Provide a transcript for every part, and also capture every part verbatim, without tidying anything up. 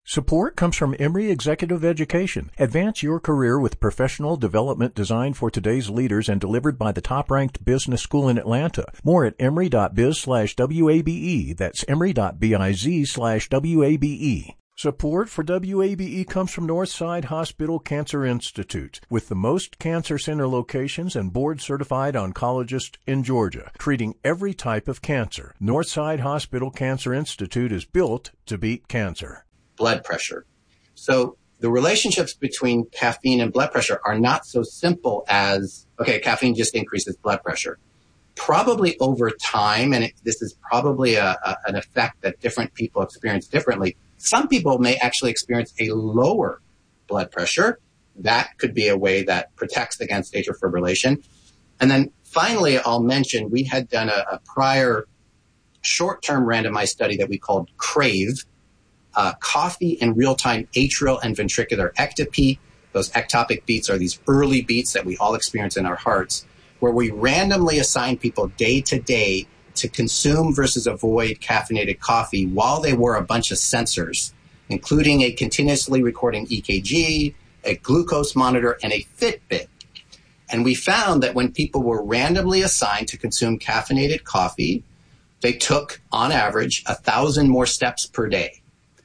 Support comes from Emory Executive Education. Advance your career with professional development designed for today's leaders and delivered by the top-ranked business school in Atlanta. More at emory.biz slash WABE. That's emory.biz slash WABE. Support for W A B E comes from Northside Hospital Cancer Institute, with the most cancer center locations and board-certified oncologist in Georgia, treating every type of cancer. Northside Hospital Cancer Institute is built to beat cancer. Blood pressure. So the relationships between caffeine and blood pressure are not so simple as, okay, caffeine just increases blood pressure. Probably over time, and it, this is probably a, a, an effect that different people experience differently, some people may actually experience a lower blood pressure. That could be a way that protects against atrial fibrillation. And then finally, I'll mention we had done a, a prior short-term randomized study that we called CRAVE, uh, coffee in real-time atrial and ventricular ectopy. Those ectopic beats are these early beats that we all experience in our hearts, where we randomly assign people day to day to consume versus avoid caffeinated coffee while they wore a bunch of sensors, including a continuously recording E K G, a glucose monitor, and a Fitbit. And we found that when people were randomly assigned to consume caffeinated coffee, they took, on average, a thousand more steps per day.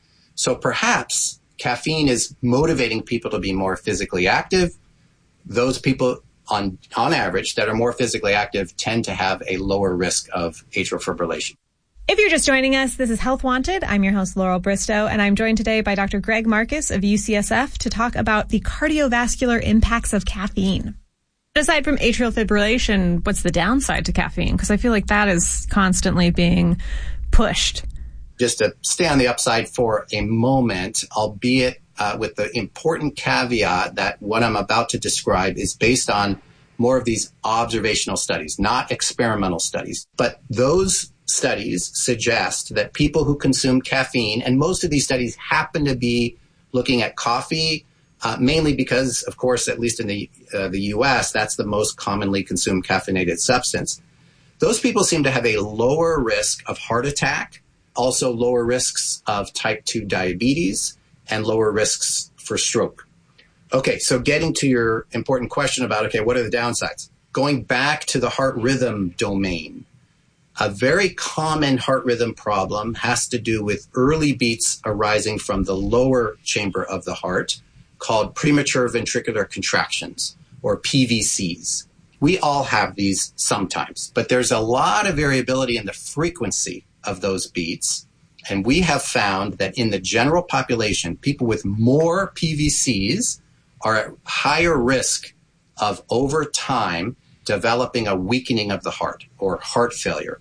So perhaps caffeine is motivating people to be more physically active. Those people on on average that are more physically active tend to have a lower risk of atrial fibrillation. If you're just joining us, this is Health Wanted. I'm your host, Laurel Bristow, and I'm joined today by Doctor Greg Marcus of U C S F to talk about the cardiovascular impacts of caffeine. Aside from atrial fibrillation, what's the downside to caffeine? Because I feel like that is constantly being pushed. Just to stay on the upside for a moment, albeit uh, with the important caveat that what I'm about to describe is based on more of these observational studies, not experimental studies. But those studies suggest that people who consume caffeine, and most of these studies happen to be looking at coffee, uh, mainly because, of course, at least in the, uh, the U S, that's the most commonly consumed caffeinated substance. Those people seem to have a lower risk of heart attack, also lower risks of type two diabetes, and lower risks for stroke. Okay, so getting to your important question about, okay, what are the downsides? Going back to the heart rhythm domain, a very common heart rhythm problem has to do with early beats arising from the lower chamber of the heart called premature ventricular contractions, or P V Cs. We all have these sometimes, but there's a lot of variability in the frequency of those beats. And we have found that in the general population, people with more P V Cs are at higher risk of, over time, developing a weakening of the heart or heart failure.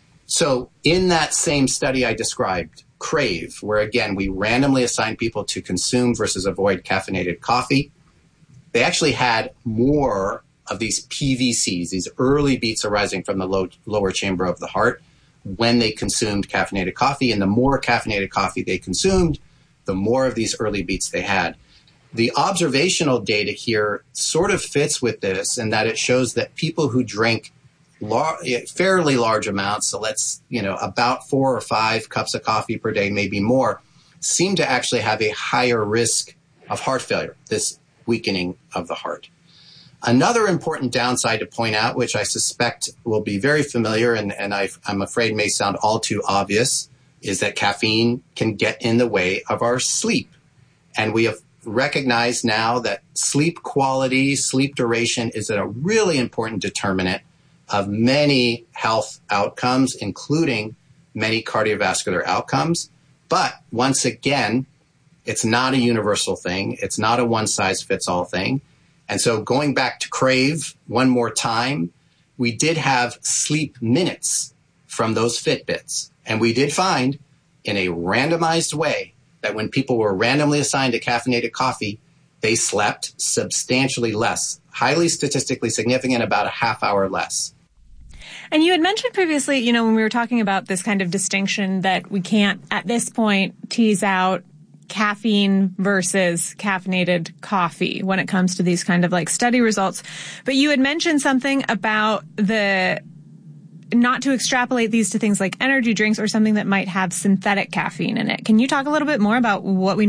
So in that same study I described, CRAVE, where again, we randomly assigned people to consume versus avoid caffeinated coffee, they actually had more of these P V Cs, these early beats arising from the low, lower chamber of the heart, when they consumed caffeinated coffee. And the more caffeinated coffee they consumed, the more of these early beats they had. The observational data here sort of fits with this in that it shows that people who drink lar- fairly large amounts, so let's, you know, about four or five cups of coffee per day, maybe more, seem to actually have a higher risk of heart failure, this weakening of the heart. Another important downside to point out, which I suspect will be very familiar and, and I, I'm afraid may sound all too obvious, is that caffeine can get in the way of our sleep. And we have recognized now that sleep quality, sleep duration is a really important determinant of many health outcomes, including many cardiovascular outcomes. But once again, it's not a universal thing. It's not a one-size-fits-all thing. And so going back to CRAVE one more time, we did have sleep minutes from those Fitbits. And we did find in a randomized way that when people were randomly assigned to caffeinated coffee, they slept substantially less, highly statistically significant, about a half hour less. And you had mentioned previously, you know, when we were talking about this kind of distinction that we can't at this point tease out caffeine versus caffeinated coffee when it comes to these kind of like study results. But you had mentioned something about the not to extrapolate these to things like energy drinks or something that might have synthetic caffeine in it. Can you talk a little bit more about what we